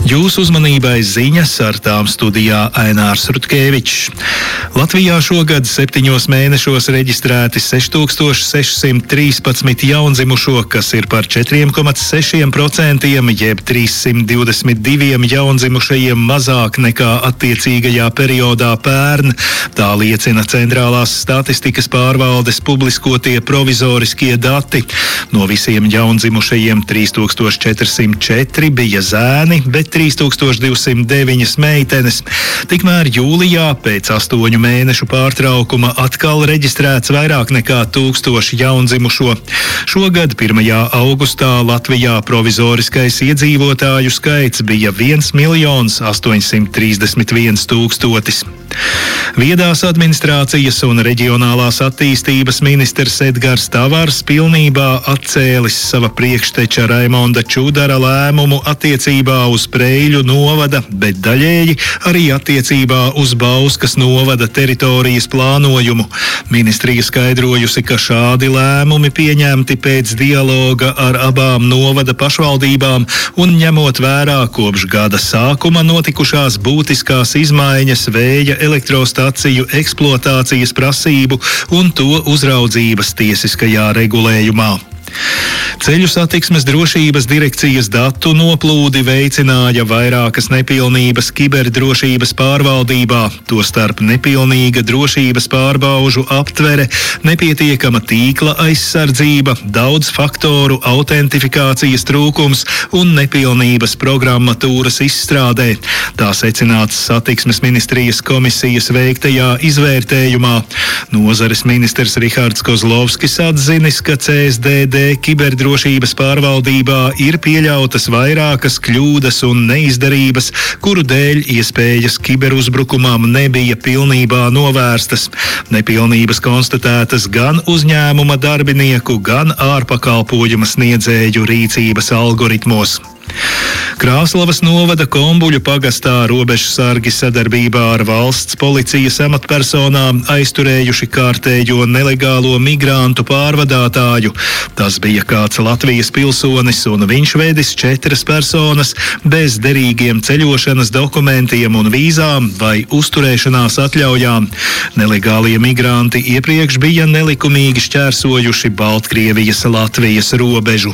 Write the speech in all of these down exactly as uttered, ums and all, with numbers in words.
Jūsu uzmanībai ziņas, ar tām studijā Ainārs Rutkevičs. Latvijā šogad septiņos mēnešos reģistrēti seši tūkstoši sešsimt trīspadsmit jaundzimušo, kas ir par četri komats seši procenti, jeb trīssimt divdesmit divi jaundzimušajiem mazāk nekā attiecīgajā periodā pērn. Tā liecina Centrālās statistikas pārvaldes publiskotie provizoriskie dati. No visiem jaundzimušajiem trīs tūkstoši četrsimt četri bija zēni, bet trīs tūkstoši divsimt deviņi meitenes. Tikmēr jūlijā pēc astoņu mēnešu pārtraukuma atkal reģistrēts vairāk nekā tūkstoši jaundzimušo. Šogad pirmajā augustā Latvijā provizoriskais iedzīvotāju skaits bija viens miljons astoņsimt trīsdesmit viens tūkstotis. Viedās administrācijas un reģionālās attīstības ministrs Edgars Tavars pilnībā atcēlis sava priekšteča Raimonda Čudara lēmumu attiecībā uz Preiļu novada, bet daļēji arī attiecībā uz Bauskas novada teritorijas plānojumu. Ministrija skaidrojusi, ka šādi lēmumi pieņemti pēc dialoga ar abām novada pašvaldībām un ņemot vērā kopš gada sākuma notikušās būtiskās izmaiņas vēja elektrostaciju eksploatācijas prasību un to uzraudzības tiesiskajā regulējumā. Ceļu satiksmes drošības direkcijas datu noplūdi veicināja vairākas nepilnības kiberdrošības pārvaldībā, tostarp nepilnīga drošības pārbaužu aptvere, nepietiekama tīkla aizsardzība, daudz faktoru autentifikācijas trūkums un nepilnības programmatūras izstrādē. Tā secināts satiksmes ministrijas komisijas veiktajā izvērtējumā. Nozares ministrs Rihards Kozlovskis atzinis, ka C S D D kiberdrošības pārvaldībā ir pieļautas vairākas kļūdas un neizdarības, kuru dēļ iespējas kiberuzbrukumam nebija pilnībā novērstas. Nepilnības konstatētas gan uzņēmuma darbinieku, gan ārpakalpojuma sniedzēju rīcības algoritmos. Krāslavas novada Kombuļu pagastā robežsargi sadarbībā ar valsts policijas amatpersonām aizturējuši kārtējo nelegālo migrantu pārvadātāju. Tas bija kāds Latvijas pilsonis un viņš vedis četras personas bez derīgiem ceļošanas dokumentiem un vīzām vai uzturēšanās atļaujām. Nelegālie migranti iepriekš bija nelikumīgi šķērsojuši Baltkrievijas-Latvijas robežu.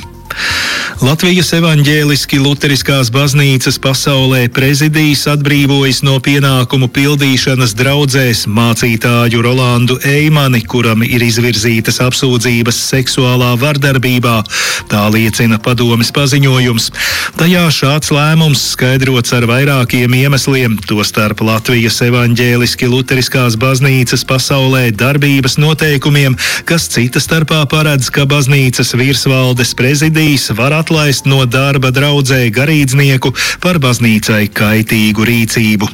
Latvijas evaņģēliski luteriskās baznīcas pasaulē prezidijs atbrīvojas no pienākumu pildīšanas draudzēs mācītāju Rolandu Eimani, kuram ir izvirzītas apsūdzības seksuālā vardarbībā. Tā liecina padomes paziņojums. Tajā šāds lēmums skaidrots ar vairākiem iemesliem, tostarp Latvijas evaņģēliski luteriskās baznīcas pasaulē darbības noteikumiem, kas cita starpā paredz, ka baznīcas virsvaldes prezidijs var atlaist no darba draudzē garīdznieku par baznīcai kaitīgu rīcību.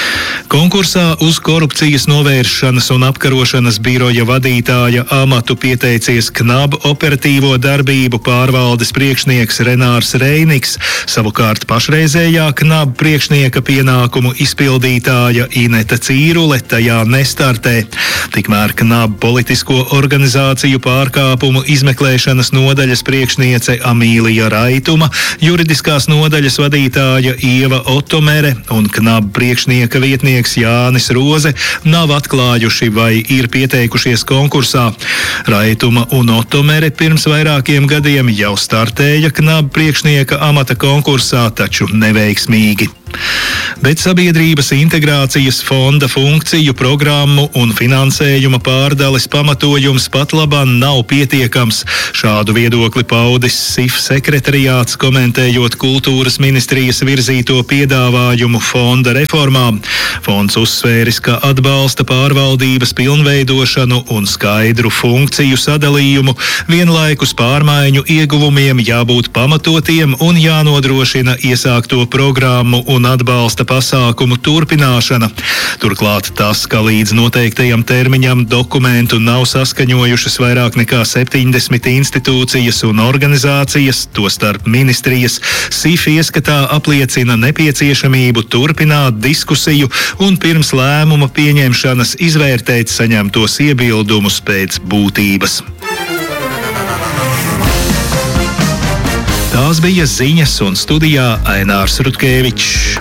Konkursā uz korupcijas novēršanas un apkarošanas biroja vadītāja amatu pieteicies KNAB operatīvo darbību pārvaldes priekšnieks Renārs Reiniks, savukārt pašreizējā KNAB priekšnieka pienākumu izpildītāja Ineta Cīrule tajā nestartē. Tikmēr KNAB politisko organizāciju pārkāpumu izmeklēšanas nodaļas priekšniece Amīlija Raituma, juridiskās nodaļas vadītāja Ieva Otomere un KNAB priekšnieka vietnieks Jānis Roze nav atklājuši vai ir pieteikušies konkursā. Raituma un Otomere pirms vairākiem gadiem jau startēja KNAB priekšnieka amata konkursā, taču neveiksmīgi. Bet Sabiedrības integrācijas fonda funkciju, programmu un finansējuma pārdales pamatojums pat labāk nav pietiekams. Šādu viedokli paudis S I F sekretariāts, komentējot kultūras ministrijas virzīto piedāvājumu fonda reformām. Fonds uzsvēris, ka atbalsta pārvaldības pilnveidošanu un skaidru funkciju sadalījumu, vienlaikus pārmaiņu ieguvumiem jābūt pamatotiem un jānodrošina iesākto programmu un atbalsta pasākumu turpināšana. Turklāt tas, ka līdz noteiktajam termiņam dokumentu nav saskaņojušas vairāk nekā septiņdesmit institūcijas un organizācijas, tostarp ministrijas, S I F ieskatā apliecina nepieciešamību turpināt diskusiju un pirms lēmuma pieņemšanas izvērtēt saņemtos iebildumus pēc būtības. Tās bija ziņas, un studijā Ainārs Rutkevičs.